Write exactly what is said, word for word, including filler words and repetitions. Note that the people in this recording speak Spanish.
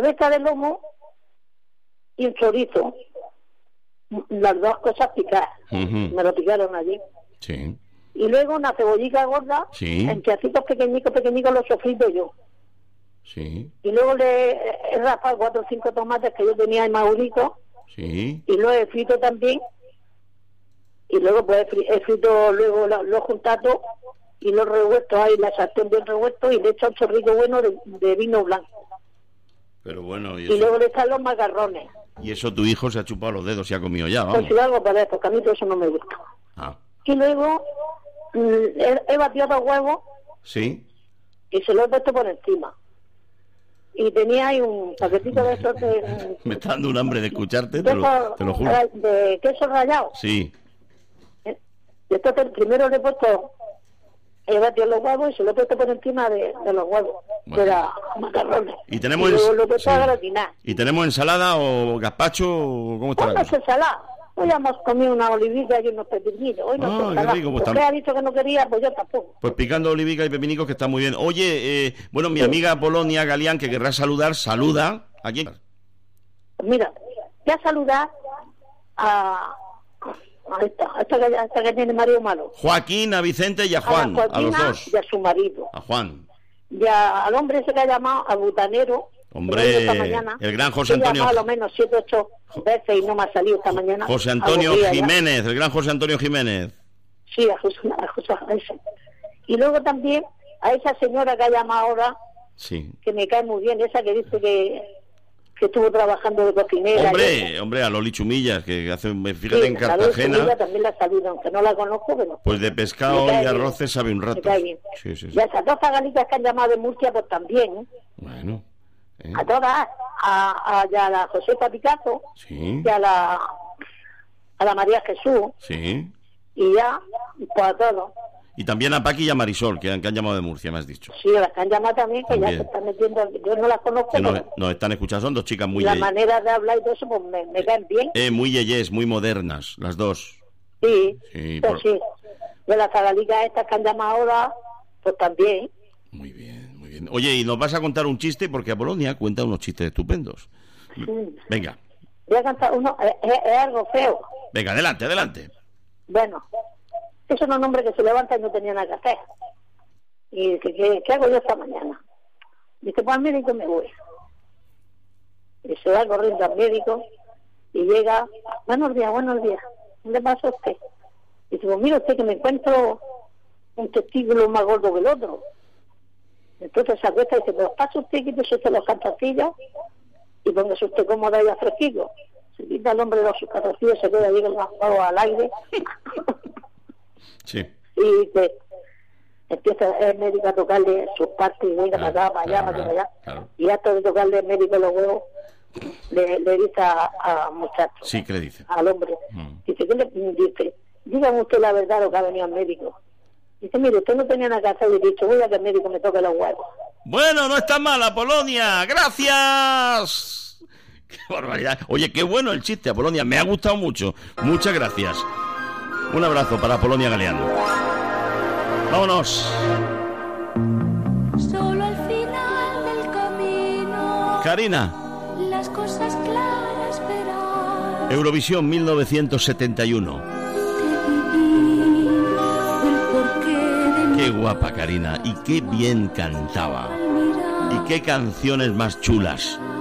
cabeza de lomo y un chorizo. Las dos cosas picadas. Uh-huh. Me lo picaron allí. Sí. Y luego una cebollita gorda, sí. en trocitos pequeñicos, pequeñicos, los sofrito yo. Sí. Y luego le he raspado cuatro o cinco tomates que yo tenía en madurito. Sí. Y lo he frito también. Y luego pues he frito, luego lo, lo he juntado y lo he revuelto ahí, la sartén bien revuelto, y le he hecho un chorrito bueno de, de vino blanco. Pero bueno, y, y luego le echan los macarrones. Y eso tu hijo se ha chupado los dedos y ha comido ya, vamos. Pues si algo para eso, porque a mí todo eso no me gusta. Ah. Y luego mmm, he, he batido dos huevos. Sí. Y se los he puesto por encima. Y tenía ahí un paquetito de esos de... Me está dando un hambre de escucharte, te lo, queso, te lo juro. De queso rallado. Sí. Y entonces primero le he puesto... He batido los huevos y se lo he puesto por encima de, de los huevos. Bueno. De la macarrones. Y tenemos... Y luego lo he puesto sí. a gratinar. ¿Y tenemos ensalada o gazpacho? ¿Cómo está? Hoy no es ensalada. Hoy hemos comido una olivica y unos pepinillos. Hoy no ah, es ensalada. Rico, pues usted tam... ha dicho que no quería, pues yo tampoco. Pues picando olivica y pepinicos, que está muy bien. Oye, eh, bueno, mi sí. amiga Polonia Galeán, que querrá saludar, saluda. ¿A quién? Pues mira, voy a saludar a... A esta, a esta, que, a esta que tiene marido malo. Joaquín, a Vicente y a Juan, a, a los dos. Y a su marido. A Juan. Y a, al hombre ese que ha llamado, al butanero. Hombre, esta mañana, el gran José Antonio. He llamado a lo menos siete, ocho veces y no me ha salido esta mañana. José Antonio Jiménez, ya. El gran José Antonio Jiménez. Sí, a José, a José a ese. Y luego también a esa señora que ha llamado ahora, sí. que me cae muy bien, esa que dice que... que estuvo trabajando de cocinera. Hombre, hombre, a Loli Chumillas, que hace, fíjate, sí, en Cartagena. Loli también la ha sabido, aunque no la conozco, pero... Pues de pescado y arroces sabe un rato. Sí, sí, sí. Y a esas dos zagalitas que han llamado de Murcia, pues también. ¿eh? Bueno. ¿eh? A todas, a, a, a la Josefa Picasso, sí. y a la, a la María Jesús. Sí. Y ya, pues a todos. Y también a Paqui y a Marisol, que han, que han llamado de Murcia, me has dicho. Sí, las que han llamado también, que también. Ya se están metiendo, yo no las conozco. Que nos, nos están escuchando, son dos chicas muy... La manera de hablar y todo eso, pues me, me caen bien. Eh, muy yeyes, muy modernas, las dos. Sí, sí, pues por... sí. De las zagalitas estas que han llamado ahora, pues también. Muy bien, muy bien. Oye, ¿y nos vas a contar un chiste? Porque Apolonia cuenta unos chistes estupendos. Sí. Venga. Voy a cantar uno, es, es algo feo. Venga, adelante, adelante. Bueno... Es un hombre que se levanta y no tenía nada que hacer. Y dice, ¿qué, ¿qué hago yo esta mañana? Dice, pues al médico me voy. Y se va corriendo al médico y llega, buenos días, buenos días. ¿Dónde pasa usted? Y dice, pues mira usted que me encuentro un testículo más gordo que el otro. Entonces se acuesta y dice, pues pasa usted, quítese usted los calzoncillos y póngase usted cómoda y a fresquito. Se quita el hombre los calzoncillos, se queda ahí con los manos al aire. Sí. Y que empieza el médico a tocarle sus partes y venga claro, para acá, para allá, claro, para allá. Claro. Y hasta de tocarle el médico los huevos, le, le dice a, a muchacho, sí, ¿qué le dice? Al hombre. Mm. Dice, ¿qué le dice? Dígame usted la verdad lo que ha venido al médico. Dice, mire, usted no tenía nada que hacer y dicho, voy a que el médico me toque los huevos. Bueno, no está mal, Apolonia. ¡Gracias! ¡Qué barbaridad! Oye, qué bueno el chiste, Apolonia. Me ha gustado mucho. Muchas gracias. Un abrazo para Polonia Galeano. ¡Vámonos! Solo al final del camino. Karina. Las cosas claras verás. Eurovisión mil novecientos setenta y uno. Qué guapa Karina y qué bien cantaba. Y qué canciones más chulas.